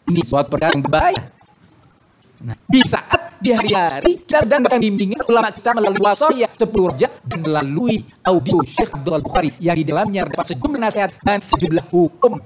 Ini suatu perkara yang berbahaya. Nah, di saat di hari-hari kita sedang bimbingan ulama kita melalui wasaya 10 rojak dan melalui audio Syekh Abdul Bukhari yang di dalamnya terdapat sejumlah nasihat dan sejumlah hukum.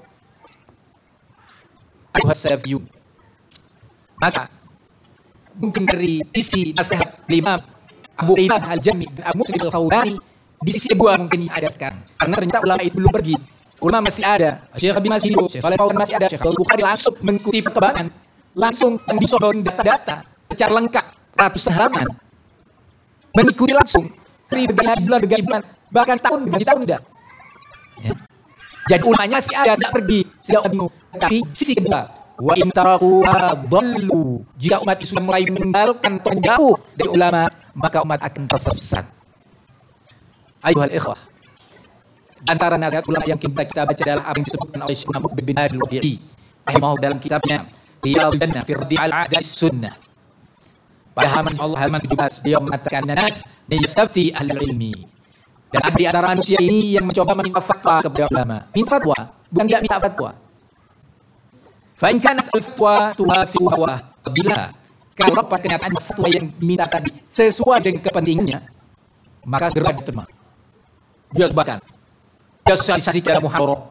Ayuhas salafiyun. Maka mungkin dari sisi nasihat Imam Abu Qaidah Al-Jami dan Abu Muslim Al-Khawlani di sisi kedua mungkin ada sekarang. Karena ternyata ulama itu belum pergi. Ulama masih ada. Syekh Abi masih hidup. Syekh Al-Fawzan masih ada. Syekh Abdul Bukhari langsung mengikuti perkembangan. Langsung disodorkan data-data secara lengkap, ratusan halaman, mengikuti langsung dari berbagai bulan, bahkan tahun demi tahun dah. Ya. Jadi ulamanya masih ada, tidak pergi, tidak bingung. Tapi sisi kedua, wa in taraku adallu, jika umat Islam mulai meninggalkan atau jauh dari ulama, maka umat akan tersesat. Ayuhal ikhwah, antara nasihat ulama yang kita baca adalah apa yang disebutkan oleh Syekh Muhammad bin Al-Waqi'i rahimahullah dalam kitabnya Riyadhul Jannah fi Raddi' al-'A'da'i Sunnah. Pada halaman 17 beliau mengatakan nas yastafti ahli ilmi. Dan ada di antara manusia ini yang mencoba meminta fatwa kepada ulama. Minta fatwa, bukan tidak minta fatwa. Fa in kanat al-fatwa tuwafiqu hawa, bila kalau dapat kenyataan fatwa yang diminta tadi sesuai dengan kepentingannya, maka segera diterima. Dia sebutkan. Dia sosialisasikan muhadarah.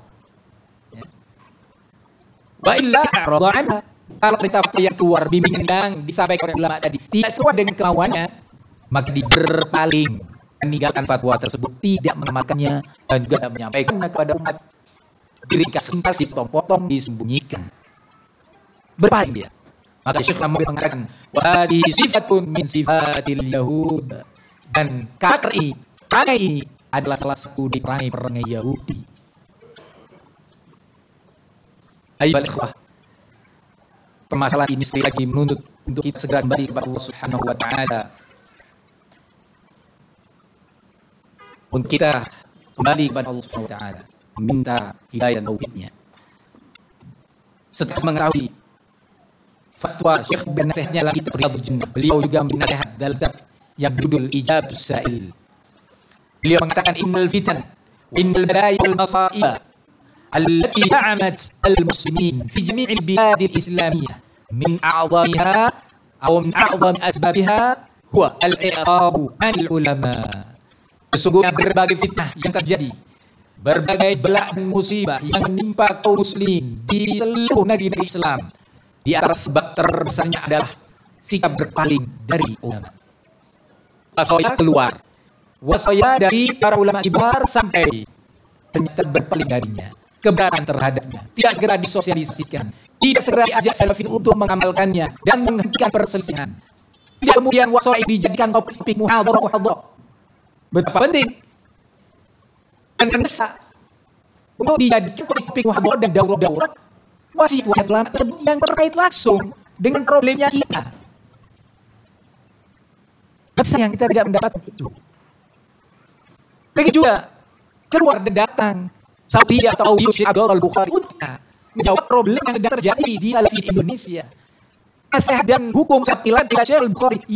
Wa illa a'rada 'anha. Kalau cerita yang keluar bimbingan yang disampaikan oleh ulama tadi tidak sesuai dengan kemauannya, maka berpaling, meninggalkan fatwa tersebut, tidak mengamalkannya dan juga tidak menyampaikannya kepada umat. Diringkas-ringkas, dipotong-potong, disembunyikan. Berpaling dia. Maka Syekh Muhammad mengatakan, wa hadhihi sifatun min sifatil yahud. Dan karakter ini, perangai ini adalah salah satu di perangai Yahudi. Ayyuhal ikhwah, permasalahan ini sekali lagi menuntut untuk kita segera kembali kepada Allah Subhanahu wa taala. Untuk kita kembali kepada Allah Subhanahu wa taala, meminta hidayah dan taufiknya. Setelah mengetahui fatwa Syekh dan nasihatnya dalam kitab Riyadhul Jannah, beliau juga memberi nasihat dalam kitab yang berjudul Ijabus Sa'il. Beliau mengatakan innal fitan innal balaya wal masa'ib التي دعمت المسلمين في جميع البلاد الإسلامية من أعظم أسبابها هو الإعراض عن العلماء. Sesungguhnya berbagai fitnah yang terjadi, berbagai bala dan musibah yang menimpa kaum muslim di seluruh negeri Islam, di antara sebab terbesarnya adalah sikap berpaling dari ulama. Wasaya keluar, wasaya dari para ulama kibar sampai ternyata berpaling darinya. Keberatan terhadapnya tidak segera disosialisasikan, tidak segera diajak salafin untuk mengamalkannya dan menghentikan perselisihan. Tidak kemudian wasai dijadikan topik muhadarah. Betapa penting dan mendesak untuk dijadikan topik muhadarah dan daurah wasiat ulama tersebut yang terkait langsung dengan problemnya kita. Sayang kita tidak mendapat itu. Begitu juga keluar dan datang Saudi atau Syekh Abdul Bukhari untuk menjawab problem yang sedang terjadi di Indonesia. Nasihat dan hukum sabtilan dari Syekh Al-Bukhari